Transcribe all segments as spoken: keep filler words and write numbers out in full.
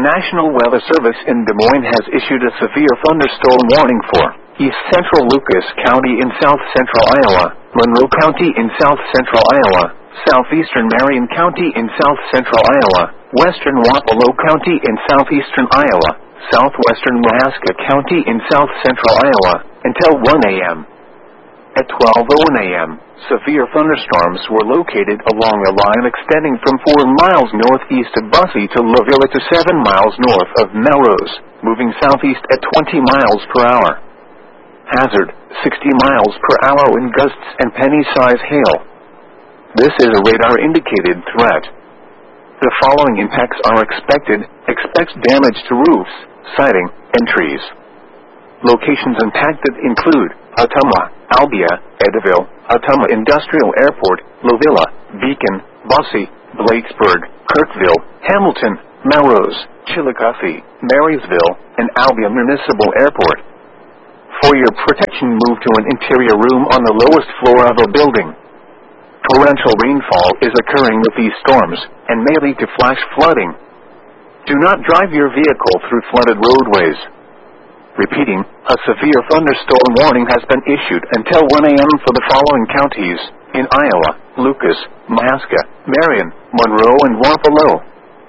National Weather Service in Des Moines has issued a severe thunderstorm warning for East Central Lucas County in South Central Iowa, Monroe County in South Central Iowa, Southeastern Marion County in South Central Iowa, Western Wapello County in Southeastern Iowa, Southwestern Nebraska County in South Central Iowa, until one a m At twelve oh one a m, severe thunderstorms were located along a line extending from four miles northeast of Bussey to Lavilla to seven miles north of Melrose, moving southeast at twenty miles per hour. Hazard, sixty miles per hour wind gusts and penny-size hail. This is a radar-indicated threat. The following impacts are expected. Expect damage to roofs, siding, and trees. Locations impacted include Ottumwa, Albia, Edaville, Ottumwa Industrial Airport, Lavilla, Beacon, Bussey, Bladesburg, Kirkville, Hamilton, Melrose, Chillicothe, Marysville, and Albia Municipal Airport. For your protection, move to an interior room on the lowest floor of a building. Torrential rainfall is occurring with these storms, and may lead to flash flooding. Do not drive your vehicle through flooded roadways. Repeating, a severe thunderstorm warning has been issued until one a m for the following counties in Iowa: Lucas, Mahaska, Marion, Monroe, and Wapello.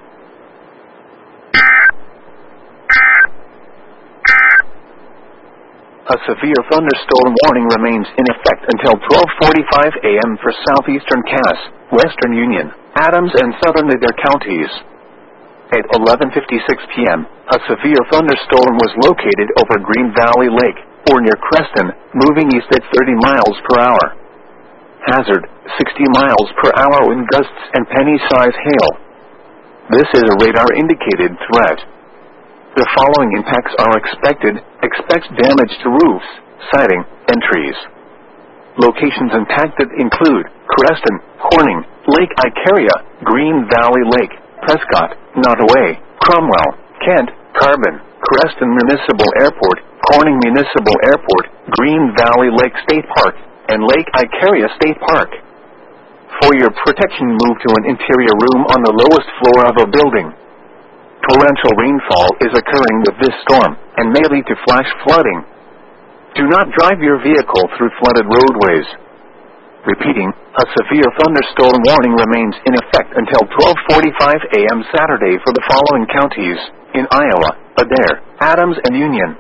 A severe thunderstorm warning remains in effect until twelve forty-five a m for southeastern Cass, western Union, Adams, and southern Adair counties. At eleven fifty-six p m, a severe thunderstorm was located over Green Valley Lake, or near Creston, moving east at thirty miles per hour. Hazard, sixty miles per hour wind gusts and penny-size hail. This is a radar-indicated threat. The following impacts are expected. Expect damage to roofs, siding, and trees. Locations impacted include Creston, Corning, Lake Icaria, Green Valley Lake, Prescott, Nottoway, Cromwell, Kent, Carbon, Creston Municipal Airport, Corning Municipal Airport, Green Valley Lake State Park, and Lake Icaria State Park. For your protection, move to an interior room on the lowest floor of a building. Torrential rainfall is occurring with this storm, and may lead to flash flooding. Do not drive your vehicle through flooded roadways. Repeating, a severe thunderstorm warning remains in effect until twelve forty-five a m Saturday for the following counties in Iowa: Adair, Adams, and Union.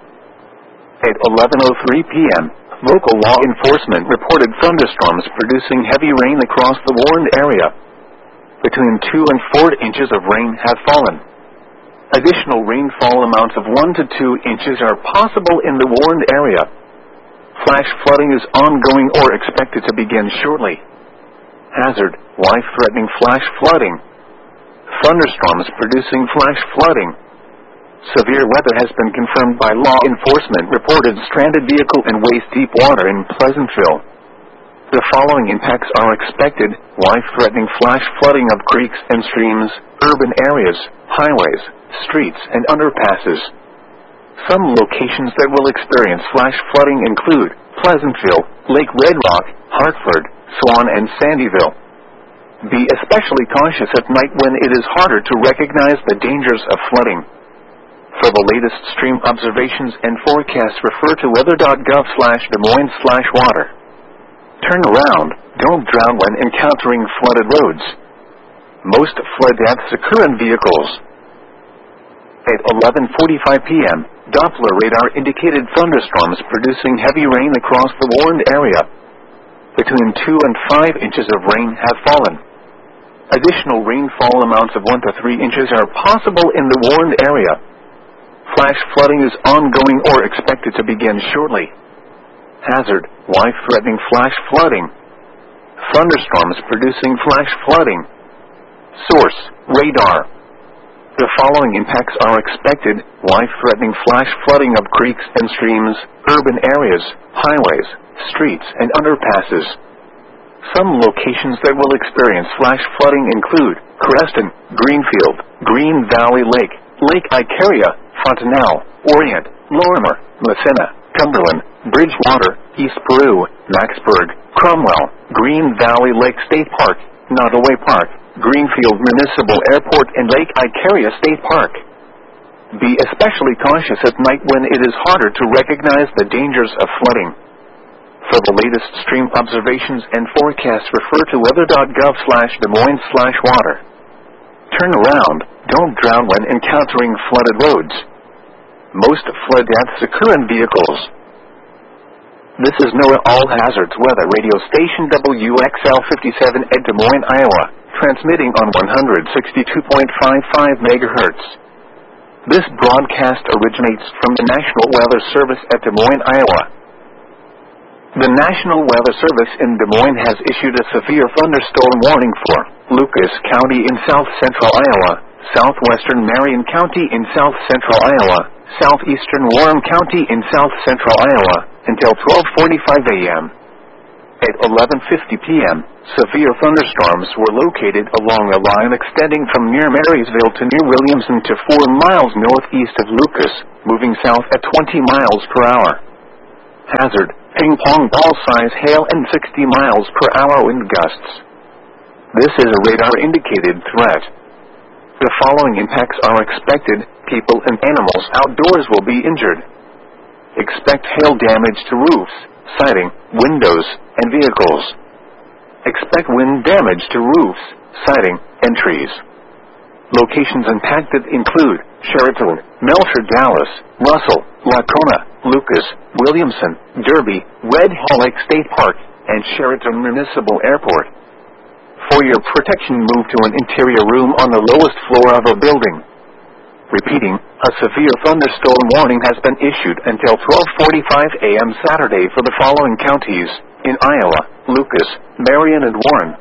At eleven oh three p m, local law enforcement reported thunderstorms producing heavy rain across the warned area. Between two and four inches of rain have fallen. Additional rainfall amounts of one to two inches are possible in the warned area. Flash flooding is ongoing or expected to begin shortly. Hazard, life-threatening flash flooding. Thunderstorms producing flash flooding. Severe weather has been confirmed by law enforcement. Reported stranded vehicle in waist-deep water in Pleasantville. The following impacts are expected: life-threatening flash flooding of creeks and streams, urban areas, highways, streets, and underpasses. Some locations that will experience flash flooding include Pleasantville, Lake Red Rock, Hartford, Swan, and Sandyville. Be especially cautious at night when it is harder to recognize the dangers of flooding. For the latest stream observations and forecasts, refer to weather dot gov slash Des Moines slash water. Turn around. Don't drown when encountering flooded roads. Most flood deaths occur in vehicles. At eleven forty-five p m, Doppler radar indicated thunderstorms producing heavy rain across the warned area. Between two and five inches of rain have fallen. Additional rainfall amounts of one to three inches are possible in the warned area. Flash flooding is ongoing or expected to begin shortly. Hazard, life-threatening flash flooding. Thunderstorms producing flash flooding. Source, radar. The following impacts are expected: life-threatening flash flooding of creeks and streams, urban areas, highways, streets, and underpasses. Some locations that will experience flash flooding include Creston, Greenfield, Green Valley Lake, Lake Icaria, Fontanelle, Orient, Lorimer, Massena, Cumberland, Bridgewater, East Peru, Maxburg, Cromwell, Green Valley Lake State Park, Nottoway Park, Greenfield Municipal Airport and Lake Icaria State Park. Be especially cautious at night when it is harder to recognize the dangers of flooding. For the latest stream observations and forecasts, refer to weather.gov slash Des Moines slash water. Turn around, don't drown when encountering flooded roads. Most flood deaths occur in vehicles. This is NOAA All Hazards Weather Radio Station W X L fifty-seven at Des Moines, Iowa, transmitting on one sixty-two point five five megahertz. This broadcast originates from the National Weather Service at Des Moines, Iowa. The National Weather Service in Des Moines has issued a severe thunderstorm warning for Lucas County in south-central Iowa, southwestern Marion County in south-central Iowa, southeastern Warren County in south-central Iowa, until twelve forty-five a m At eleven fifty p m, severe thunderstorms were located along a line extending from near Marysville to near Williamson to four miles northeast of Lucas, moving south at twenty miles per hour. Hazard, ping-pong ball-size hail and sixty miles per hour wind gusts. This is a radar-indicated threat. The following impacts are expected: people and animals outdoors will be injured. Expect hail damage to roofs, siding, windows, and vehicles. Expect wind damage to roofs, siding, and trees. Locations impacted include Sheraton, Melcher Dallas, Russell, Lacona, Lucas, Williamson, Derby, Red Hall Lake State Park, and Sheraton Municipal Airport. For your protection, move to an interior room on the lowest floor of a building. Repeating, a severe thunderstorm warning has been issued until twelve forty-five a m Saturday for the following counties in Iowa: Lucas, Marion, and Warren.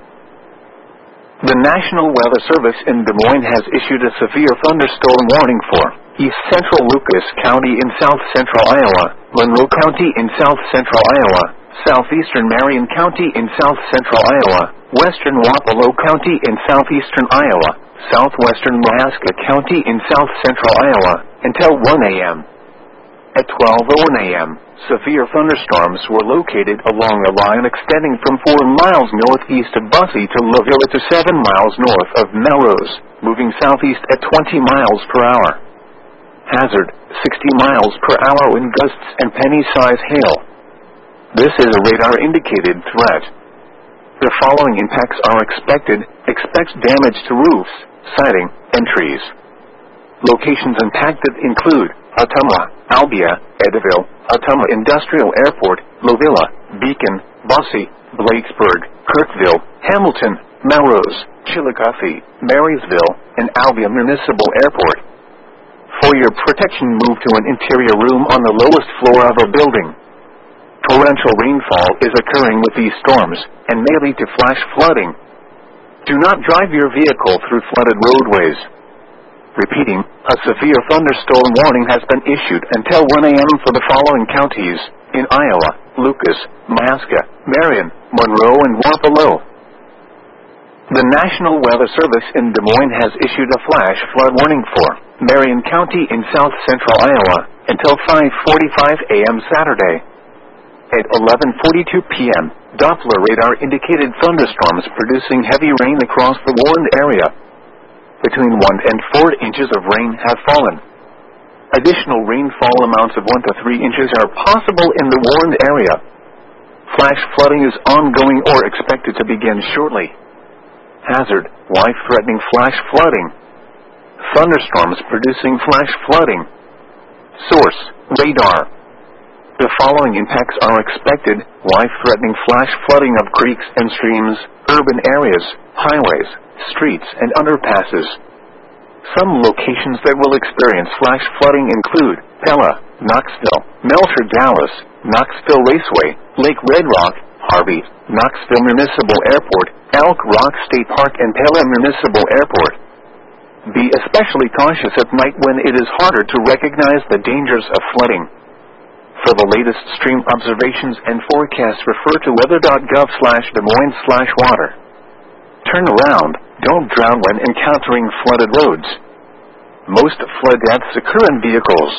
The National Weather Service in Des Moines has issued a severe thunderstorm warning for East Central Lucas County in south-central Iowa, Monroe County in south-central Iowa, southeastern Marion County in south-central Iowa, western Wapello County in southeastern Iowa, southwestern Nebraska County in south-central Iowa, until one a m At twelve oh one a m, severe thunderstorms were located along a line extending from four miles northeast of Bussey to Lavilla to seven miles north of Melrose, moving southeast at twenty miles per hour. Hazard, sixty miles per hour wind gusts and penny-size hail. This is a radar-indicated threat. The following impacts are expected: expect damage to roofs, siding, and trees. Locations impacted include Ottumwa, Albia, Edaville, Ottumwa Industrial Airport, Lavilla, Beacon, Bussey, Bladesburg, Kirkville, Hamilton, Melrose, Chillicothe, Marysville, and Albia Municipal Airport. For your protection, move to an interior room on the lowest floor of a building. Torrential rainfall is occurring with these storms and may lead to flash flooding. Do not drive your vehicle through flooded roadways. Repeating, a severe thunderstorm warning has been issued until one a m for the following counties in Iowa: Lucas, Nebraska, Marion, Monroe, and Wapello. The National Weather Service in Des Moines has issued a flash flood warning for Marion County in south-central Iowa until five forty-five a m Saturday. At eleven forty-two p m, Doppler radar indicated thunderstorms producing heavy rain across the warned area. Between one and four inches of rain have fallen. Additional rainfall amounts of one to three inches are possible in the warned area. Flash flooding is ongoing or expected to begin shortly. Hazard, life-threatening flash flooding. Thunderstorms producing flash flooding. Source, radar. The following impacts are expected: life-threatening flash flooding of creeks and streams, urban areas, highways, streets, and underpasses. Some locations that will experience flash flooding include Pella, Knoxville, Melcher Dallas, Knoxville Raceway, Lake Red Rock, Harvey, Knoxville Municipal Airport, Elk Rock State Park, and Pella Municipal Airport. Be especially cautious at night when it is harder to recognize the dangers of flooding. For the latest stream observations and forecasts, refer to weather.gov slash Des Moines slash water. Turn around, don't drown when encountering flooded roads. Most flood deaths occur in vehicles.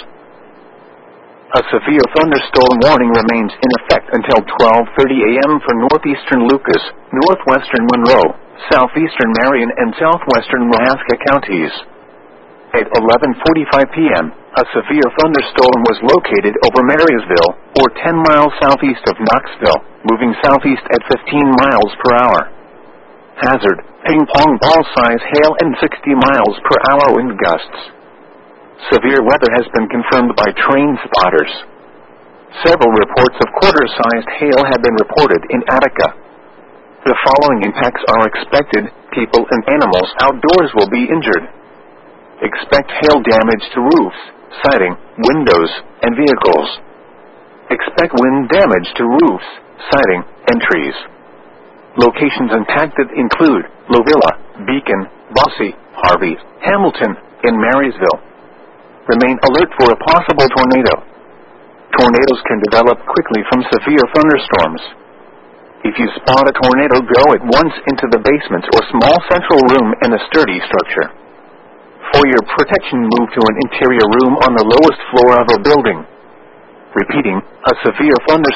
A severe thunderstorm warning remains in effect until twelve thirty a m for northeastern Lucas, northwestern Monroe, southeastern Marion and southwestern Alaska counties. At eleven forty-five p m, a severe thunderstorm was located over Marysville, or ten miles southeast of Knoxville, moving southeast at fifteen miles per hour. Hazard, ping-pong ball-size hail and sixty miles per hour wind gusts. Severe weather has been confirmed by train spotters. Several reports of quarter-sized hail have been reported in Attica. The following impacts are expected: people and animals outdoors will be injured. Expect hail damage to roofs, siding, windows, and vehicles. Expect wind damage to roofs, siding, and trees. Locations impacted include Lovilla, Beacon, Bosse, Harvey, Hamilton, and Marysville. Remain alert for a possible tornado. Tornadoes can develop quickly from severe thunderstorms. If you spot a tornado, go at once into the basement or small central room in a sturdy structure. For your protection, move to an interior room on the lowest floor of a building. Repeating, a severe thunderstorm